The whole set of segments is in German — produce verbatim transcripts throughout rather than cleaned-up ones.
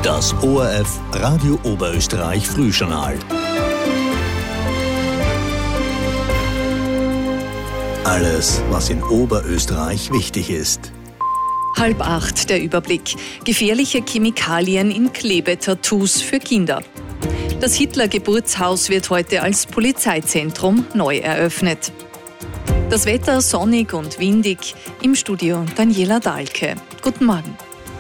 Das O R F Radio Oberösterreich Frühjournal. Alles, was in Oberösterreich wichtig ist. Halb acht der Überblick. Gefährliche Chemikalien in Klebetattoos für Kinder. Das Hitler-Geburtshaus wird heute als Polizeizentrum neu eröffnet. Das Wetter sonnig und windig. Im Studio Daniela Dahlke. Guten Morgen.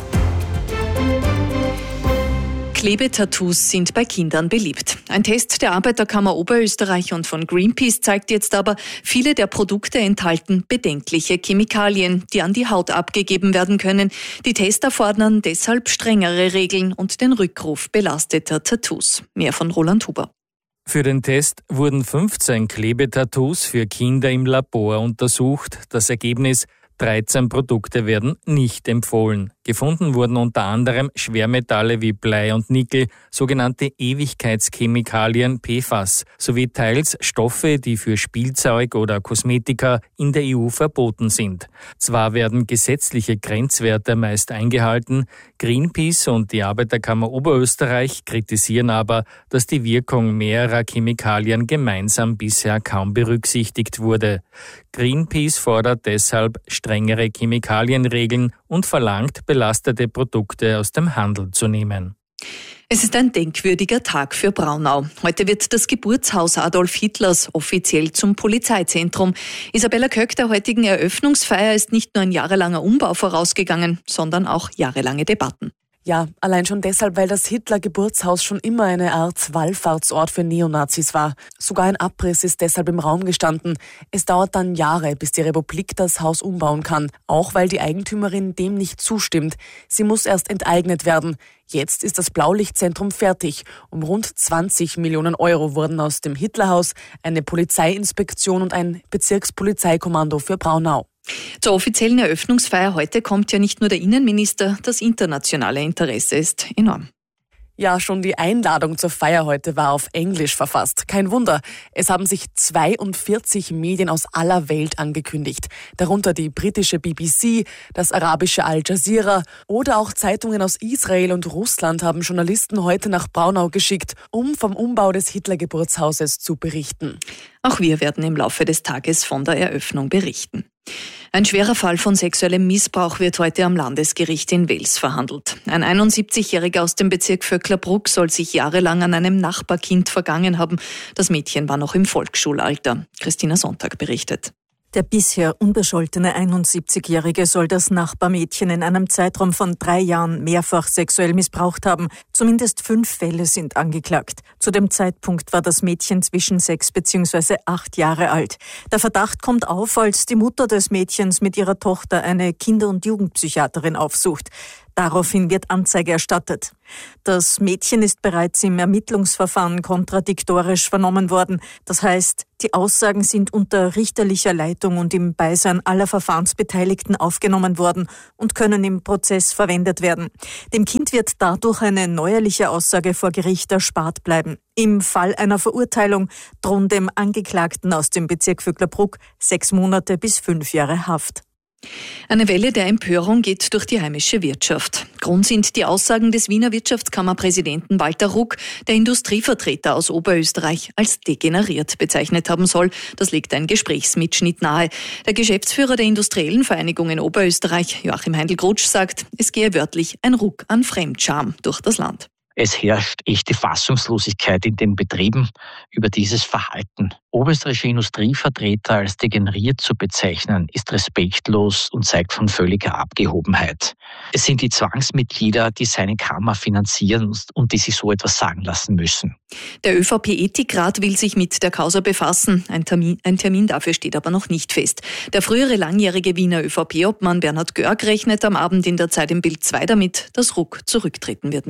Klebetattoos sind bei Kindern beliebt. Ein Test der Arbeiterkammer Oberösterreich und von Greenpeace zeigt jetzt aber, viele der Produkte enthalten bedenkliche Chemikalien, die an die Haut abgegeben werden können. Die Tester fordern deshalb strengere Regeln und den Rückruf belasteter Tattoos. Mehr von Roland Huber. Für den Test wurden fünfzehn Klebetattoos für Kinder im Labor untersucht. Das Ergebnis: dreizehn Produkte werden nicht empfohlen. Gefunden wurden unter anderem Schwermetalle wie Blei und Nickel, sogenannte Ewigkeitschemikalien P F A S, sowie teils Stoffe, die für Spielzeug oder Kosmetika in der E U verboten sind. Zwar werden gesetzliche Grenzwerte meist eingehalten, Greenpeace und die Arbeiterkammer Oberösterreich kritisieren aber, dass die Wirkung mehrerer Chemikalien gemeinsam bisher kaum berücksichtigt wurde. Greenpeace fordert deshalb strengere Chemikalienregeln und verlangt, belastete Produkte aus dem Handel zu nehmen. Es ist ein denkwürdiger Tag für Braunau. Heute wird das Geburtshaus Adolf Hitlers offiziell zum Polizeizentrum. Isabella Köck, der heutigen Eröffnungsfeier ist nicht nur ein jahrelanger Umbau vorausgegangen, sondern auch jahrelange Debatten. Ja, allein schon deshalb, weil das Hitler-Geburtshaus schon immer eine Art Wallfahrtsort für Neonazis war. Sogar ein Abriss ist deshalb im Raum gestanden. Es dauert dann Jahre, bis die Republik das Haus umbauen kann, auch weil die Eigentümerin dem nicht zustimmt. Sie muss erst enteignet werden. Jetzt ist das Blaulichtzentrum fertig. Um rund zwanzig Millionen Euro wurden aus dem Hitlerhaus eine Polizeiinspektion und ein Bezirkspolizeikommando für Braunau. Zur offiziellen Eröffnungsfeier heute kommt ja nicht nur der Innenminister, das internationale Interesse ist enorm. Ja, schon die Einladung zur Feier heute war auf Englisch verfasst. Kein Wunder, es haben sich zweiundvierzig Medien aus aller Welt angekündigt. Darunter die britische B B C, das arabische Al Jazeera oder auch Zeitungen aus Israel und Russland haben Journalisten heute nach Braunau geschickt, um vom Umbau des Hitler-Geburtshauses zu berichten. Auch wir werden im Laufe des Tages von der Eröffnung berichten. Ein schwerer Fall von sexuellem Missbrauch wird heute am Landesgericht in Wels verhandelt. Ein einundsiebzigjähriger aus dem Bezirk Vöcklerbruck soll sich jahrelang an einem Nachbarkind vergangen haben. Das Mädchen war noch im Volksschulalter. Christina Sonntag berichtet. Der bisher unbescholtene einundsiebzigjährige soll das Nachbarmädchen in einem Zeitraum von drei Jahren mehrfach sexuell missbraucht haben. Zumindest fünf Fälle sind angeklagt. Zu dem Zeitpunkt war das Mädchen zwischen sechs bzw. acht Jahre alt. Der Verdacht kommt auf, als die Mutter des Mädchens mit ihrer Tochter eine Kinder- und Jugendpsychiaterin aufsucht. Daraufhin wird Anzeige erstattet. Das Mädchen ist bereits im Ermittlungsverfahren kontradiktorisch vernommen worden. Das heißt, die Aussagen sind unter richterlicher Leitung und im Beisein aller Verfahrensbeteiligten aufgenommen worden und können im Prozess verwendet werden. Dem Kind wird dadurch eine neuerliche Aussage vor Gericht erspart bleiben. Im Fall einer Verurteilung drohen dem Angeklagten aus dem Bezirk Vöcklerbruck sechs Monate bis fünf Jahre Haft. Eine Welle der Empörung geht durch die heimische Wirtschaft. Grund sind die Aussagen des Wiener Wirtschaftskammerpräsidenten Walter Ruck, der Industrievertreter aus Oberösterreich als degeneriert bezeichnet haben soll. Das legt ein Gesprächsmitschnitt nahe. Der Geschäftsführer der Industriellen Vereinigung in Oberösterreich, Joachim Heindl-Grutsch, sagt, es gehe wörtlich ein Ruck an Fremdscham durch das Land. Es herrscht echte Fassungslosigkeit in den Betrieben über dieses Verhalten. Oberösterreichische Industrievertreter als degeneriert zu bezeichnen, ist respektlos und zeigt von völliger Abgehobenheit. Es sind die Zwangsmitglieder, die seine Kammer finanzieren und die sich so etwas sagen lassen müssen. Der ÖVP-Ethikrat will sich mit der Causa befassen. Ein Termin, ein Termin dafür steht aber noch nicht fest. Der frühere langjährige Wiener ÖVP-Obmann Bernhard Görg rechnet am Abend in der Zeit im Bild zwei damit, dass Ruck zurücktreten wird müssen.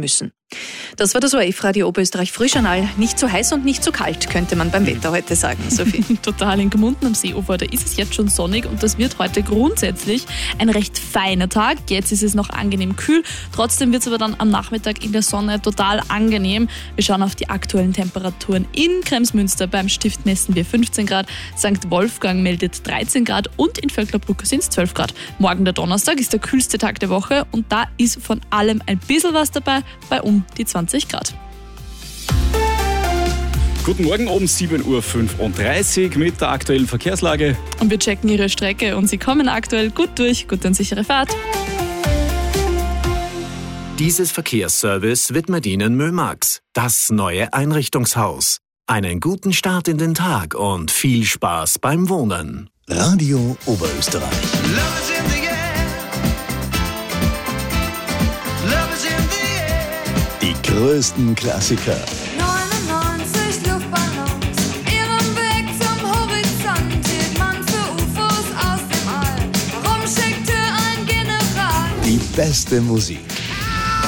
Das war das O R F-Radio Oberösterreich Frühjournal. Nicht zu heiß und nicht zu kalt, könnte man beim Wetter heute sagen, Sophie. Total. In Gmunden am Seeufer, da ist es jetzt schon sonnig und das wird heute grundsätzlich ein recht feiner Tag. Jetzt ist es noch angenehm kühl. Trotzdem wird es aber dann am Nachmittag in der Sonne total angenehm. Wir schauen auf die aktuellen Temperaturen. In Kremsmünster beim Stift messen wir fünfzehn Grad, Sankt Wolfgang meldet dreizehn Grad und in Vöcklerbruck sind es zwölf Grad. Morgen der Donnerstag ist der kühlste Tag der Woche und da ist von allem ein bisschen was dabei, bei um die zwanzig Grad. Guten Morgen um sieben Uhr fünfunddreißig mit der aktuellen Verkehrslage. Und wir checken Ihre Strecke und Sie kommen aktuell gut durch. Gute und sichere Fahrt. Dieses Verkehrsservice widmet Ihnen Mömax, das neue Einrichtungshaus. Einen guten Start in den Tag und viel Spaß beim Wohnen. Radio Oberösterreich. Die größten Klassiker. neunundneunzig Luftballons, ihrem Weg zum Horizont hielt man für U F Os aus dem All. Warum schickte ein General? Die beste Musik.